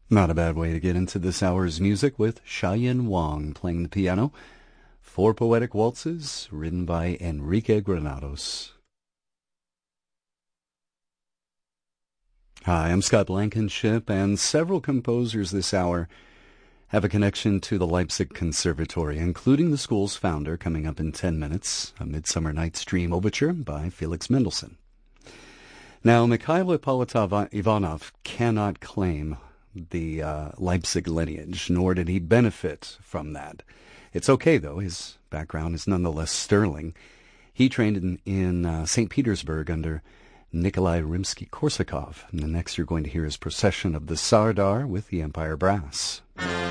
Not a bad way to get into this hour's music with Xiaoyan Wang playing the piano. Four poetic waltzes written by Enrique Granados. Hi, I'm Scott Blankenship, and several composers this hour have a connection to the Leipzig Conservatory, including the school's founder, coming up in 10 minutes, A Midsummer Night's Dream Overture by Felix Mendelssohn. Now, Mikhail Ippolitov Ivanov cannot claim the Leipzig lineage, nor did he benefit from that. It's okay, though. His background is nonetheless sterling. He trained in St. Petersburg under Nikolai Rimsky-Korsakov. And the next you're going to hear is Procession of the Sardar with the Empire Brass.